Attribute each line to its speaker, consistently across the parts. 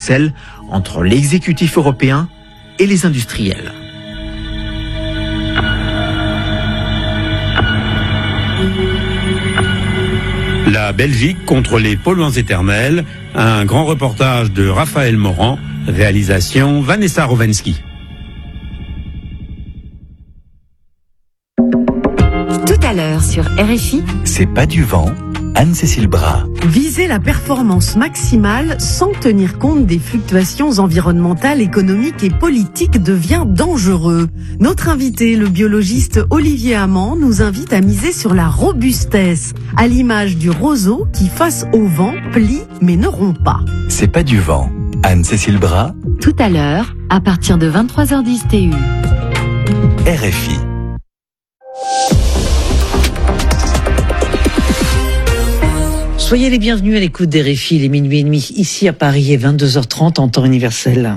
Speaker 1: Bruxelles entre l'exécutif européen et les industriels.
Speaker 2: La Belgique contre les polluants éternels, un grand reportage de Raphaël Morand, réalisation Vanessa Rowensky.
Speaker 3: Tout à l'heure sur RFI,
Speaker 4: C'est pas du vent, Anne-Cécile Bras.
Speaker 5: Viser la performance maximale sans tenir compte des fluctuations environnementales, économiques et politiques devient dangereux. Notre invité, le biologiste Olivier Amand, nous invite à miser sur la robustesse, à l'image du roseau qui, face au vent, plie mais ne rompt pas.
Speaker 4: C'est pas du vent, Anne-Cécile Bras,
Speaker 3: tout à l'heure, à partir de 23h10 TU.
Speaker 4: RFI.
Speaker 6: Soyez les bienvenus à l'écoute des RFI, il est minuit et demi, ici à Paris et 22h30 en temps universel.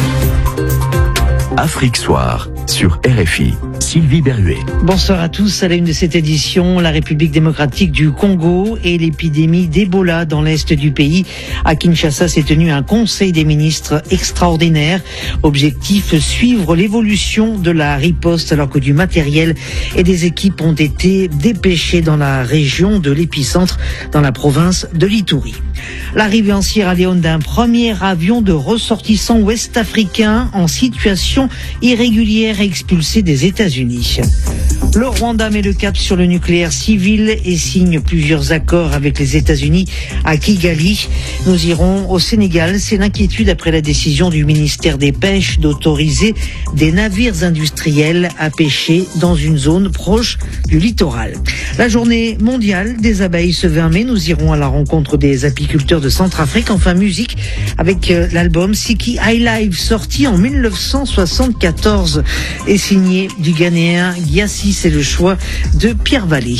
Speaker 4: Afrique Soir, sur RFI. Sylvie Berruet.
Speaker 6: Bonsoir à tous, à la une de cette édition, la République démocratique du Congo et l'épidémie d'Ebola dans l'est du pays. À Kinshasa s'est tenu un conseil des ministres extraordinaire. Objectif, suivre l'évolution de la riposte alors que du matériel et des équipes ont été dépêchés dans la région de l'épicentre, dans la province de l'Ituri. L'arrivée en Sierra Leone d'un premier avion de ressortissants ouest-africains en situation irrégulière expulsé des États-Unis. Le Rwanda met le cap sur le nucléaire civil et signe plusieurs accords avec les États-Unis à Kigali. Nous irons au Sénégal. C'est l'inquiétude après la décision du ministère des Pêches d'autoriser des navires industriels à pêcher dans une zone proche du littoral. La journée mondiale des abeilles ce 20 mai. Nous irons à la rencontre des apiculteurs de Centrafrique. Enfin, musique avec l'album Siki High Life sorti en 1974 et signé du Ghanéen Gyasi. C'est le choix de Pierre Vallée.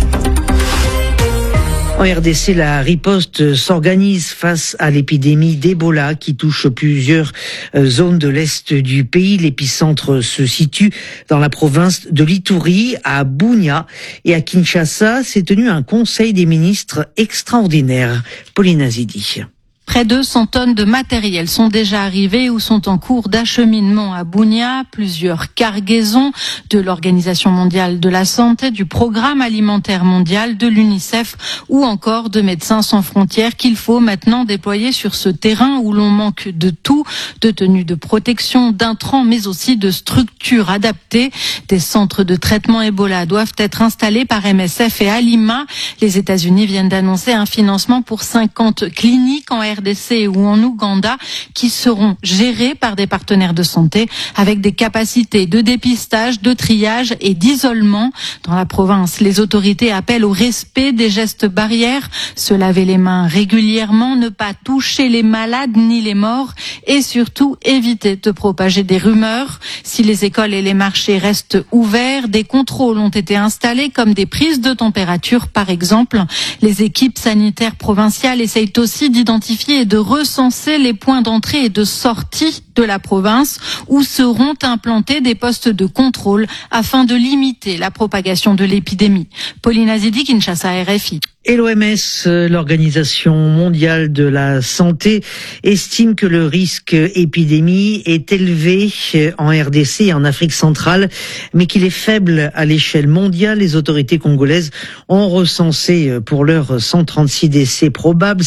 Speaker 6: En RDC, la riposte s'organise face à l'épidémie d'Ebola qui touche plusieurs zones de l'est du pays. L'épicentre se situe dans la province de l'Ituri, à Bunia, et à Kinshasa s'est tenu un conseil des ministres extraordinaire. Pauline Azidi.
Speaker 7: Près de 100 tonnes de matériel sont déjà arrivées ou sont en cours d'acheminement à Bunia. Plusieurs cargaisons de l'Organisation mondiale de la santé, du Programme alimentaire mondial, de l'UNICEF ou encore de Médecins sans frontières qu'il faut maintenant déployer sur ce terrain où l'on manque de tout, de tenues de protection, d'intrants, mais aussi de structures adaptées. Des centres de traitement Ebola doivent être installés par MSF et Alima. Les États-Unis viennent d'annoncer un financement pour 50 cliniques en RDC ou en Ouganda qui seront gérés par des partenaires de santé avec des capacités de dépistage, de triage et d'isolement. Dans la province, les autorités appellent au respect des gestes barrières, se laver les mains régulièrement, ne pas toucher les malades ni les morts et surtout éviter de propager des rumeurs. Si les écoles et les marchés restent ouverts, des contrôles ont été installés comme des prises de température par exemple. Les équipes sanitaires provinciales essayent aussi d'identifier et de recenser les points d'entrée et de sortie de la province où seront implantés des postes de contrôle afin de limiter la propagation de l'épidémie. Pauline Azidi, Kinshasa, RFI.
Speaker 6: Et l'OMS, l'Organisation mondiale de la santé, estime que le risque épidémie est élevé en RDC et en Afrique centrale, mais qu'il est faible à l'échelle mondiale. Les autorités congolaises ont recensé pour l'heure 136 décès probables,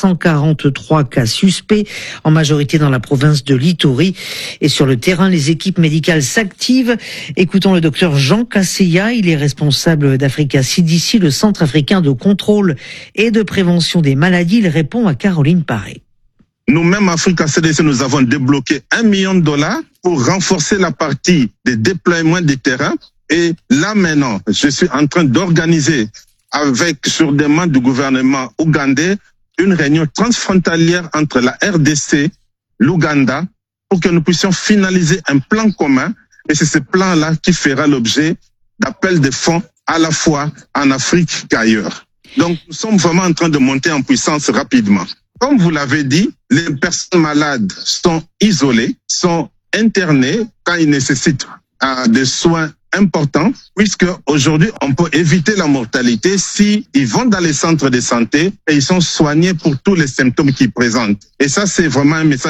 Speaker 6: 543 cas suspects, en majorité dans la province de l'Ituri. Et sur le terrain, les équipes médicales s'activent. Écoutons le docteur Jean Kasseya, il est responsable d'Africa CDC, le centre africain de contrôle et de prévention des maladies. Il répond à Caroline Paré.
Speaker 8: Nous-mêmes, Africa CDC, nous avons débloqué $1 million pour renforcer la partie des déploiements des terrains. Et là maintenant, je suis en train d'organiser sur demande du gouvernement ougandais une réunion transfrontalière entre la RDC, l'Ouganda, pour que nous puissions finaliser un plan commun. Et c'est ce plan-là qui fera l'objet d'appels de fonds à la fois en Afrique qu'ailleurs. Donc, nous sommes vraiment en train de monter en puissance rapidement. Comme vous l'avez dit, les personnes malades sont isolées, sont internées quand ils nécessitent des soins importants, puisque aujourd'hui, on peut éviter la mortalité si ils vont dans les centres de santé et ils sont soignés pour tous les symptômes qu'ils présentent. Et ça, c'est vraiment un message